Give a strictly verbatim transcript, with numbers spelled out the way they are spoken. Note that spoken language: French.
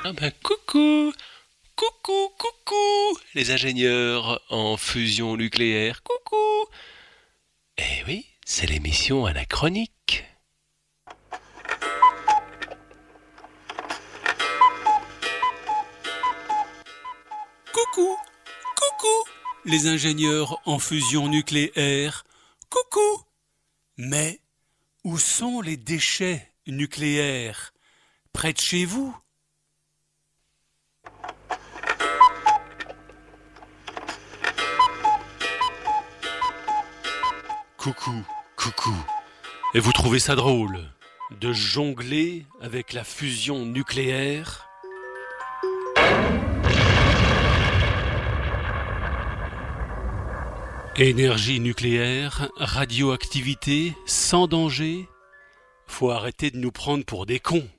Ah ben coucou, coucou, coucou, les ingénieurs en fusion nucléaire, coucou. Eh oui, c'est l'émission anachronique. Coucou, coucou, les ingénieurs en fusion nucléaire, coucou. Mais où sont les déchets nucléaires? Près de chez vous? Coucou, coucou. Et vous trouvez ça drôle de jongler avec la fusion nucléaire? Énergie nucléaire, radioactivité, sans danger? Faut arrêter de nous prendre pour des cons.